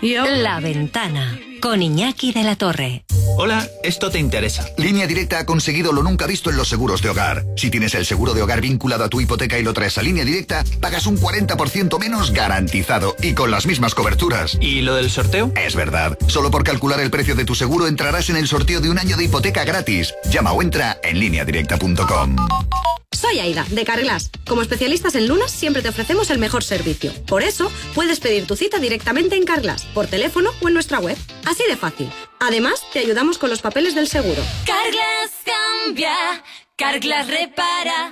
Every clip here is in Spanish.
La Ventana, con Iñaki de la Torre. Hola, esto te interesa. Línea Directa ha conseguido lo nunca visto en los seguros de hogar. Si tienes el seguro de hogar vinculado a tu hipoteca y lo traes a Línea Directa, pagas un 40% menos garantizado y con las mismas coberturas. ¿Y lo del sorteo? Es verdad. Solo por calcular el precio de tu seguro entrarás en el sorteo de un año de hipoteca gratis. Llama o entra en lineadirecta.com. Soy Aida, de Carglass. Como especialistas en lunas, siempre te ofrecemos el mejor servicio. Por eso, puedes pedir tu cita directamente en Carglass, por teléfono o en nuestra web. Así de fácil. Además, te ayudamos con los papeles del seguro. Carglass cambia, Carglass repara.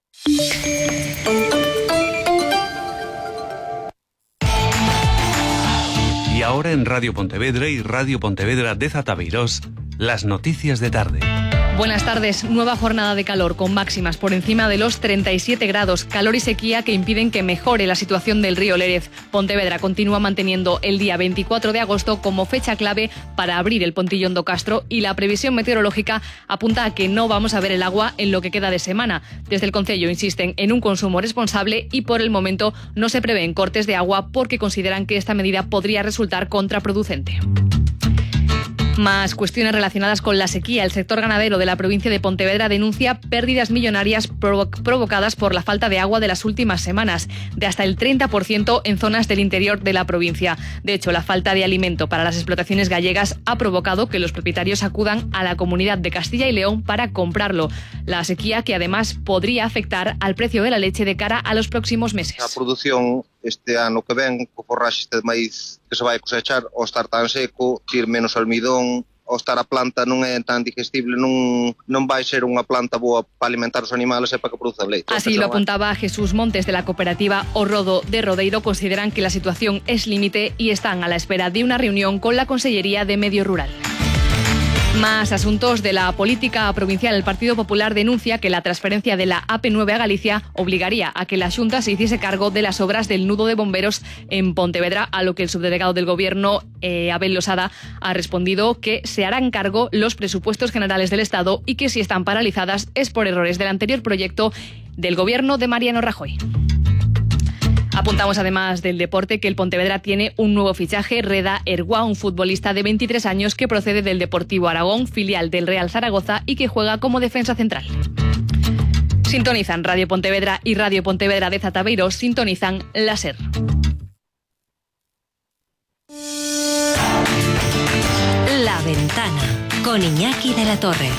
Y ahora en Radio Pontevedra y Radio Pontevedra de Zatabeirós, las noticias de tarde. Buenas tardes. Nueva jornada de calor con máximas por encima de los 37 grados. Calor y sequía que impiden que mejore la situación del río Lérez. Pontevedra continúa manteniendo el día 24 de agosto como fecha clave para abrir el Pontillón do Castro y la previsión meteorológica apunta a que no vamos a ver el agua en lo que queda de semana. Desde el Concello insisten en un consumo responsable y por el momento no se prevén cortes de agua porque consideran que esta medida podría resultar contraproducente. Más cuestiones relacionadas con la sequía. El sector ganadero de la provincia de Pontevedra denuncia pérdidas millonarias provocadas por la falta de agua de las últimas semanas, de hasta el 30% en zonas del interior de la provincia. De hecho, la falta de alimento para las explotaciones gallegas ha provocado que los propietarios acudan a la Comunidad de Castilla y León para comprarlo. La sequía que además podría afectar al precio de la leche de cara a los próximos meses. La producción este ano que ven, co forraxe de maíz que se vai cosechar, ao estar tan seco, ir menos almidón, ao estar a planta non é tan digestible, non vai ser unha planta boa para alimentar os animales e para que produzan leite. Así lo apuntaba Jesús Montes de la cooperativa O Rodo de Rodeiro. Consideran que la situación es límite y están a la espera de una reunión con la Consellería de Medio Rural. Más asuntos de la política provincial. El Partido Popular denuncia que la transferencia de la AP9 a Galicia obligaría a que la Xunta se hiciese cargo de las obras del nudo de bomberos en Pontevedra, a lo que el subdelegado del Gobierno, Abel Losada, ha respondido que se harán cargo los presupuestos generales del Estado y que si están paralizadas es por errores del anterior proyecto del Gobierno de Mariano Rajoy. Apuntamos además del deporte que el Pontevedra tiene un nuevo fichaje, Reda Erguá, un futbolista de 23 años que procede del Deportivo Aragón, filial del Real Zaragoza y que juega como defensa central. Sintonizan Radio Pontevedra y Radio Pontevedra de Zatabeirós, sintonizan la SER. La Ventana, con Iñaki de la Torre.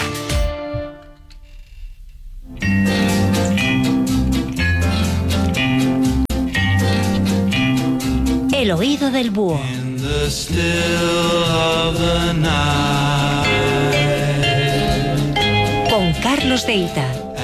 El oído del búho. Con Carlos Deita.